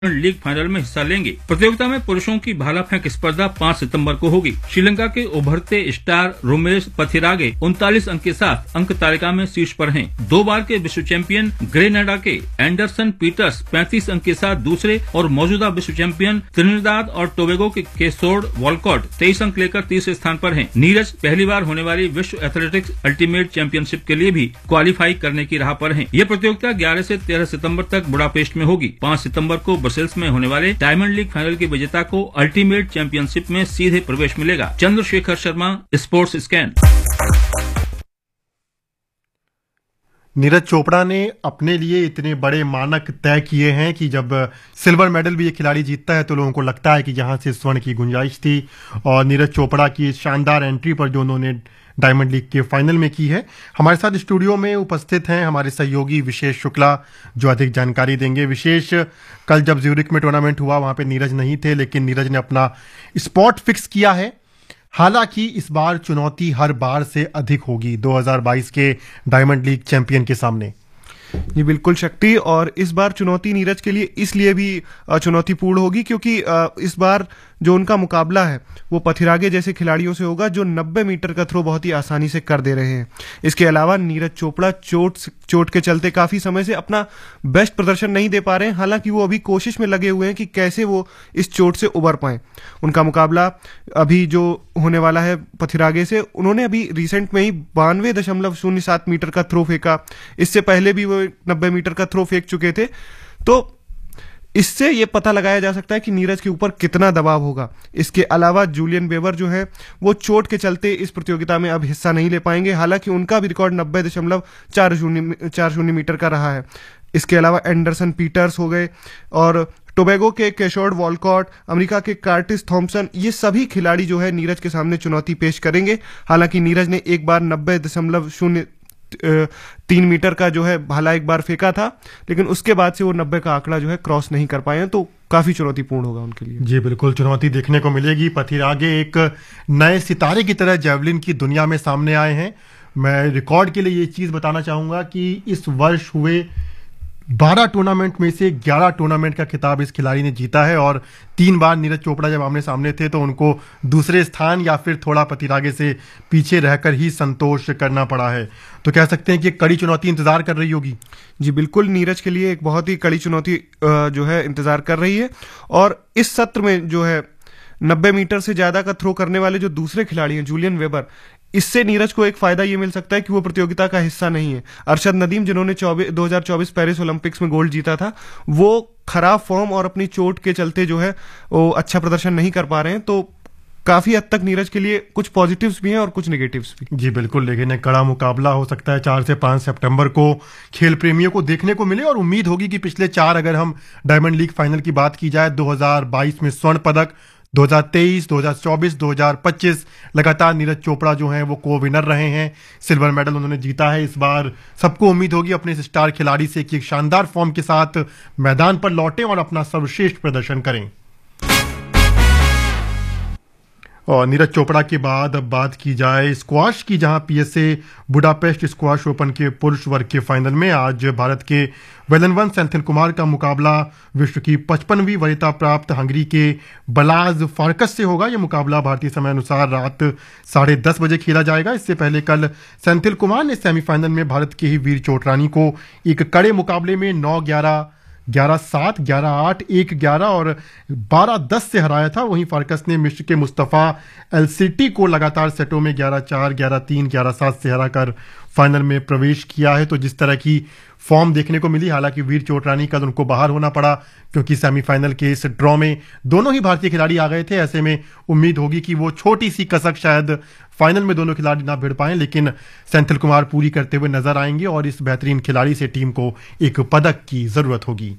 League final में हिस्सा लेंगे। प्रतियोगिता में पुरुषों की भाला फेंक स्पर्धा 5 सितंबर को होगी। श्रीलंका के उभरते स्टार रोमेश पथिरागे 39 अंक के साथ अंक तालिका में शीर्ष पर हैं। 2 बार के विश्व चैंपियन ग्रेनाडा के एंडरसन पीटर्स 35 अंक के साथ दूसरे और मौजूदा विश्व चैंपियन त्रिनिदाद और टोबैगो के केसोर्ड वॉलकॉट 23 अंक लेकर तीसरे स्थान पर हैं। नीरज पहली बार होने वाली विश्व एथलेटिक्स अल्टीमेट चैंपियनशिप के लिए भी क्वालिफाई करने की राह पर हैं। यह प्रतियोगिता 11 से 13 सितंबर तक बुडापेस्ट में होगी। 5 सितंबर को ब्रसेल्स में होने वाले डायमंड लीग फाइनल के विजेता को अल्टीमेट चैंपियनशिप में सीधे प्रवेश मिलेगा। Chandrashekhar Sharma, sports scan. नीरज चोपड़ा ने अपने लिए इतने बड़े मानक तय किए हैं कि जब सिल्वर मेडल भी ये खिलाड़ी जीतता है तो लोगों को लगता है कि यहां से स्वर्ण की गुंजाइश थी। और नीरज चोपड़ा की शानदार एंट्री पर जो उन्होंने डायमंड लीग के फाइनल में की है, हमारे साथ स्टूडियो में उपस्थित हैं हमारे सहयोगी विशेष शुक्ला, जो अधिक जानकारी देंगे। विशेष, कल जब ज्यूरिक में टूर्नामेंट हुआ वहां पे नीरज नहीं थे, लेकिन नीरज ने अपना स्पॉट फिक्स किया है। हालांकि इस बार चुनौती हर बार से अधिक होगी 2022 के डायमंड लीग चैंपियन के सामने। जी बिल्कुल शक्ति, और इस बार चुनौती नीरज के लिए इसलिए भी चुनौतीपूर्ण होगी क्योंकि इस बार जो उनका मुकाबला है वो पथिरागे जैसे खिलाड़ियों से होगा जो 90 मीटर का थ्रो बहुत ही आसानी से कर दे रहे हैं। इसके अलावा नीरज चोपड़ा चोट के चलते काफी समय से अपना बेस्ट प्रदर्शन नहीं दे पा रहे हैं। हालांकि वो अभी कोशिश में लगे हुए हैं कि कैसे वो इस चोट से उबर पाए। उनका मुकाबला अभी जो होने वाला है पथिरागे से, उन्होंने अभी रिसेंट में ही 92.07 मीटर का थ्रो फेंका। इससे पहले भी वो 90 मीटर का थ्रो फेंक चुके थे। तो इससे ये पता लगाया जा सकता है कि नीरज के ऊपर कितना दबाव होगा। इसके अलावा जूलियन वेबर जो है वो चोट के चलते इस प्रतियोगिता में अब हिस्सा नहीं ले पाएंगे। हालांकि उनका भी रिकॉर्ड 90.40 मीटर का रहा है। इसके अलावा एंडरसन पीटर्स हो गए और टोबैगो के केशोर्ड वॉलकॉट, अमेरिका के कार्टिस थॉम्पसन, ये सभी खिलाड़ी जो है नीरज के सामने चुनौती पेश करेंगे। हालांकि नीरज ने एक बार 90.03 मीटर का जो है भाला एक बार फेंका था, लेकिन उसके बाद से वो 90 का आंकड़ा जो है क्रॉस नहीं कर पाए हैं। तो काफी चुनौतीपूर्ण होगा उनके लिए। जी बिल्कुल, चुनौती देखने को मिलेगी। पथिरागे एक नए सितारे की तरह जेवलिन की दुनिया में सामने आए हैं। मैं रिकॉर्ड के लिए ये चीज बताना चाहूंगा कि इस वर्ष हुए 12 टूर्नामेंट में से 11 टूर्नामेंट का खिताब इस खिलाड़ी ने जीता है। और 3 बार नीरज चोपड़ा जब आमने सामने थे तो उनको दूसरे स्थान या फिर थोड़ा पथिरागे से पीछे रहकर ही संतोष करना पड़ा है। तो कह सकते हैं कि एक कड़ी चुनौती इंतजार कर रही होगी। जी बिल्कुल, नीरज के लिए एक बहुत ही कड़ी चुनौती जो है इंतजार कर रही है। और इस सत्र में जो है 90 मीटर से ज्यादा का थ्रो करने वाले जो दूसरे खिलाड़ी हैं जूलियन वेबर, इससे नीरज को एक फायदा ये मिल सकता है कि वो प्रतियोगिता का हिस्सा नहीं है। अरशद नदीम जिन्होंने 2024 पेरिस ओलंपिक्स में गोल्ड जीता था, वो खराब फॉर्म और अपनी चोट के चलते जो है वो अच्छा प्रदर्शन नहीं कर पा रहे हैं। तो काफी हद तक नीरज के लिए कुछ पॉजिटिव्स भी हैं और कुछ नेगेटिव्स भी। जी बिल्कुल, लेकिन एक कड़ा मुकाबला हो सकता है। 4 से 5 सितंबर को खेल प्रेमियों को देखने को मिले। और उम्मीद होगी कि पिछले 4 अगर हम डायमंड लीग फाइनल की बात की जाए, 2022 में स्वर्ण पदक, 2023, 2024, 2025 लगातार नीरज चोपड़ा जो हैं वो को विनर रहे हैं। सिल्वर मेडल उन्होंने जीता है। इस बार सबको उम्मीद होगी अपने इस स्टार खिलाड़ी से कि एक शानदार फॉर्म के साथ मैदान पर लौटें और अपना सर्वश्रेष्ठ प्रदर्शन करें। और नीरज चोपड़ा के बाद अब बात की जाए स्क्वाश की, जहां पीएसए बुडापेस्ट स्क्वाश ओपन के पुरुष वर्ग के फाइनल में आज भारत के वेलनवन सेंथिल कुमार का मुकाबला विश्व की 55वीं वरीयता प्राप्त हंगरी के बलाज फार्कस से होगा। यह मुकाबला भारतीय समय अनुसार रात 10:30 बजे खेला जाएगा। इससे पहले कल सेंथिल कुमार ने सेमीफाइनल में भारत के ही वीर चोटरानी को एक कड़े मुकाबले में 9-11, 11-7, 11-8, 1-11 और 12-10 से हराया था। वहीं फार्कस ने मिस्र के मुस्तफा एलसीटी को लगातार सेटों में 11-4, 11-3, 11-7 से हराकर फाइनल में प्रवेश किया है। तो जिस तरह की फॉर्म देखने को मिली, हालांकि वीर चोटरानी कल उनको बाहर होना पड़ा क्योंकि सेमीफाइनल के इस ड्रॉ में दोनों ही भारतीय खिलाड़ी आ गए थे। ऐसे में उम्मीद होगी कि वो छोटी सी कसक शायद फाइनल में दोनों खिलाड़ी ना भिड़ पाएं, लेकिन सेंथिल कुमार पूरी करते हुए नजर आएंगे और इस बेहतरीन खिलाड़ी से टीम को एक पदक की जरूरत होगी।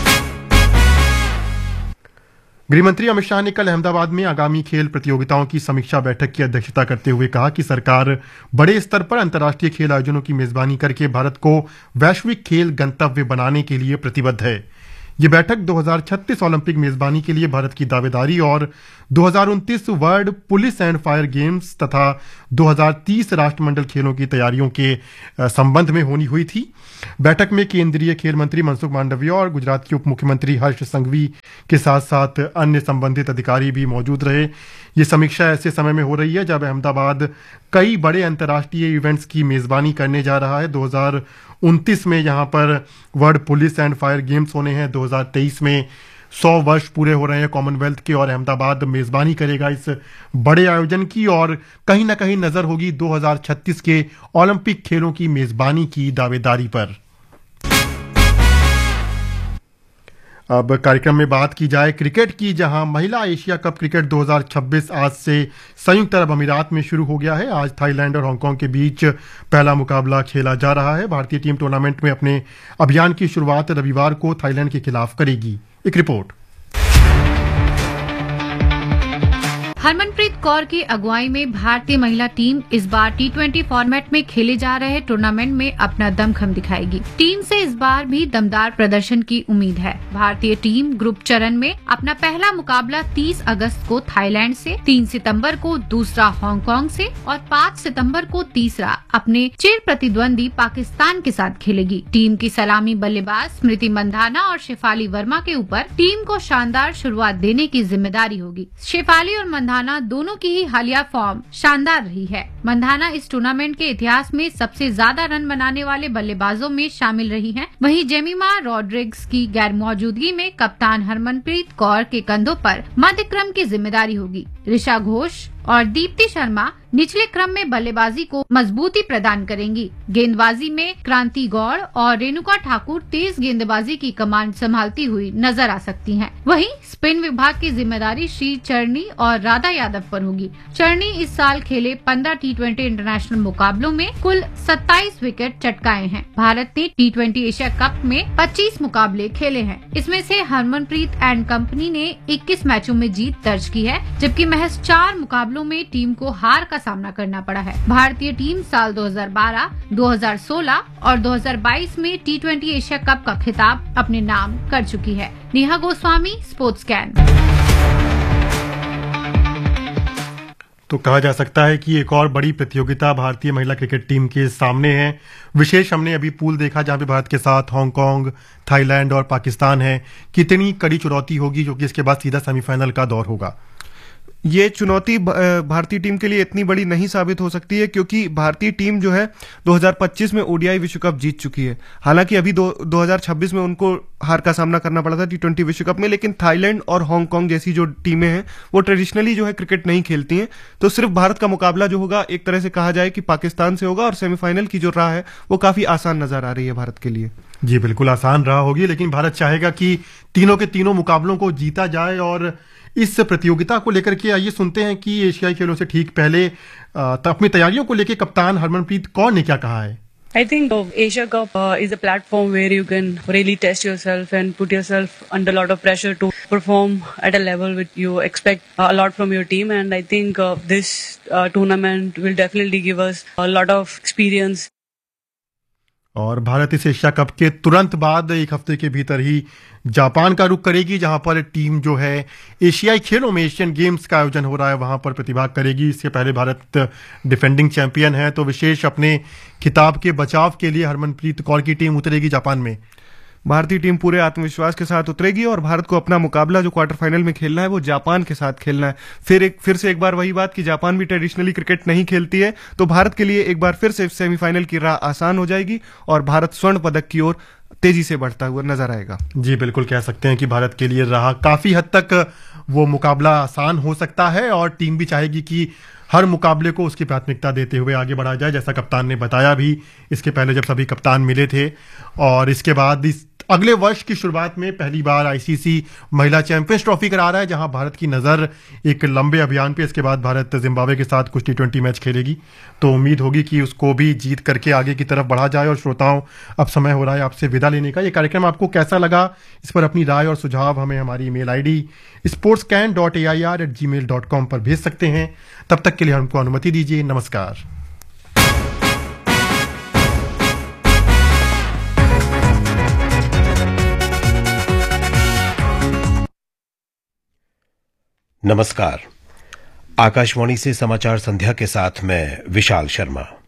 गृहमंत्री अमित शाह ने कल अहमदाबाद में आगामी खेल प्रतियोगिताओं की समीक्षा बैठक की अध्यक्षता करते हुए कहा कि सरकार बड़े स्तर पर अंतर्राष्ट्रीय खेल आयोजनों की मेजबानी करके भारत को वैश्विक खेल गंतव्य बनाने के लिए प्रतिबद्ध है। ये बैठक 2036 ओलंपिक मेजबानी के लिए भारत की दावेदारी और 2029 world police and fire games तथा 2030 राष्ट्रमंडल खेलों की तैयारियों के संबंध में होनी हुई थी। बैठक में केंद्रीय खेल मंत्री मनसुख मांडविया और गुजरात के उप मुख्यमंत्री हर्ष संघवी के साथ साथ अन्य संबंधित अधिकारी भी मौजूद रहे। ये समीक्षा ऐसे समय में हो रही है जब अहमदाबाद कई बड़े अंतर्राष्ट्रीय इवेंट्स की मेजबानी करने जा रहा है। 2029 में यहाँ पर world police and fire games होने हैं, 2023 में 100 वर्ष पूरे हो रहे हैं कॉमनवेल्थ के और अहमदाबाद मेजबानी करेगा इस बड़े आयोजन की और कहीं ना कहीं नजर होगी 2036 के ओलंपिक खेलों की मेजबानी की दावेदारी पर। अब कार्यक्रम में बात की जाए क्रिकेट की, जहां महिला एशिया कप क्रिकेट 2026 आज से संयुक्त अरब अमीरात में शुरू हो गया है। आज थाईलैंड और हांगकांग के बीच पहला मुकाबला खेला जा रहा है। भारतीय टीम टूर्नामेंट में अपने अभियान की शुरुआत रविवार को थाईलैंड के खिलाफ करेगी। एक रिपोर्ट। हरमनप्रीत कौर की अगुवाई में भारतीय महिला टीम इस बार T20 फॉर्मेट में खेले जा रहे टूर्नामेंट में अपना दमखम दिखाएगी। टीम से इस बार भी दमदार प्रदर्शन की उम्मीद है। भारतीय टीम ग्रुप चरण में अपना पहला मुकाबला 30 अगस्त को थाईलैंड से, 3 सितंबर को दूसरा हांगकांग से और 5 सितंबर को तीसरा अपने चिर प्रतिद्वंदी पाकिस्तान के साथ खेलेगी। टीम की सलामी बल्लेबाज स्मृति मंधाना और शेफाली वर्मा के ऊपर टीम को शानदार शुरुआत देने की जिम्मेदारी होगी। शेफाली और मंधाना दोनों की ही हालिया फॉर्म शानदार रही है। मंधाना इस टूर्नामेंट के इतिहास में सबसे ज्यादा रन बनाने वाले बल्लेबाजों में शामिल रही हैं। वहीं जेमिमा रॉड्रिग्स की गैर मौजूदगी में कप्तान हरमनप्रीत कौर के कंधों पर मध्य क्रम की जिम्मेदारी होगी। ऋषा घोष और दीप्ति शर्मा निचले क्रम में बल्लेबाजी को मजबूती प्रदान करेंगी। गेंदबाजी में क्रांति गौड़ और रेणुका ठाकुर तेज गेंदबाजी की कमान संभालती हुई नजर आ सकती हैं। वहीं स्पिन विभाग की जिम्मेदारी श्री चरनी और राधा यादव पर होगी। चरनी इस साल खेले 15 T20 इंटरनेशनल मुकाबलों में कुल 27 विकेट चटकाए हैं। भारत ने T20 एशिया कप में 25 मुकाबले खेले हैं। इसमें से हरमनप्रीत एंड कंपनी ने 21 मैचों में जीत दर्ज की है, जबकि महज 4 मुकाबलों में टीम को हार का सामना करना पड़ा है। भारतीय टीम साल 2012, 2016 और 2022 में T20 एशिया कप का खिताब अपने नाम कर चुकी है। Neha Goswami, sports can. तो कहा जा सकता है कि एक और बड़ी प्रतियोगिता भारतीय महिला क्रिकेट टीम के सामने है। विशेष हमने अभी पूल देखा जहां पे भारत के साथ हांगकांग, थाईलैंड और पाकिस्तान है। कितनी कड़ी चुनौती होगी, जो कि इसके बाद सीधा सेमीफाइनल का दौर होगा। ये चुनौती भारतीय टीम के लिए इतनी बड़ी नहीं साबित हो सकती है, क्योंकि भारतीय टीम जो है 2025 में ओडीआई विश्व कप जीत चुकी है। हालांकि अभी 2026 में उनको हार का सामना करना पड़ा था T20 विश्व कप में, लेकिन थाईलैंड और हांगकांग जैसी जो टीमें हैं वो ट्रेडिशनली जो है क्रिकेट नहीं खेलती हैं। तो सिर्फ भारत का मुकाबला जो होगा एक तरह से कहा जाए कि पाकिस्तान से होगा, और सेमीफाइनल की जो राह है वो काफी आसान नजर आ रही है भारत के लिए। जी बिल्कुल आसान राह होगी, लेकिन भारत चाहेगा कि तीनों के तीनों मुकाबलों को जीता जाए। और इस प्रतियोगिता को लेकर के आइए सुनते हैं कि एशियाई खेलों से ठीक पहले अपनी तैयारियों को लेकर कप्तान हरमनप्रीत कौर ने क्या कहा है। I think Asia Cup is a platform where you can really test yourself and put yourself under a lot of pressure to perform at a level which you expect a lot from your team, and I think this tournament will definitely give us a lot of experience. और भारत इस Asia cup के तुरंत बाद एक हफ्ते के भीतर ही Japan का रुख करेगी, जहां पर टीम जो है एशियाई खेलों में, एशियन गेम्स का आयोजन हो रहा है, वहां पर प्रतिभाग करेगी। इससे पहले भारत डिफेंडिंग चैंपियन है, तो विशेष अपने खिताब के बचाव के लिए हरमनप्रीत कौर की टीम उतरेगी जापान में। भारतीय टीम पूरे आत्मविश्वास के साथ उतरेगी और भारत को अपना मुकाबला जो क्वार्टर फाइनल में खेलना है वो जापान के साथ खेलना है। फिर से एक बार वही बात कि जापान भी ट्रेडिशनली क्रिकेट नहीं खेलती है, तो भारत के लिए एक बार फिर से सेमीफाइनल की राह आसान हो जाएगी और भारत स्वर्ण पदक की ओर तेजी से बढ़ता हुआ नजर आएगा। जी बिल्कुल कह सकते हैं कि भारत के लिए राह काफी हद तक वो मुकाबला आसान हो सकता है, और टीम भी चाहेगी कि हर मुकाबले को उसकी प्राथमिकता देते हुए आगे बढ़ा जाए, जैसा कप्तान ने बताया भी इसके पहले जब सभी कप्तान मिले थे। और इसके बाद इस अगले वर्ष की शुरुआत में पहली बार आईसीसी महिला चैंपियंस ट्रॉफी करा रहा है, जहां भारत की नजर एक लंबे अभियान पे। इसके बाद भारत जिम्बाब्वे के साथ कुछ T20 मैच खेलेगी, तो उम्मीद होगी कि उसको भी जीत करके आगे की तरफ बढ़ा जाए। और श्रोताओं, अब समय हो रहा है आपसे विदा लेने का। ये कार्यक्रम आपको कैसा लगा, इस पर अपनी राय और सुझाव हमें हमारी ईमेल ID sportscan.air@gmail.com पर भेज सकते हैं। तब तक के लिए हमको अनुमति दीजिए। नमस्कार। नमस्कार। आकाशवाणी से समाचार संध्या के साथ मैं विशाल शर्मा।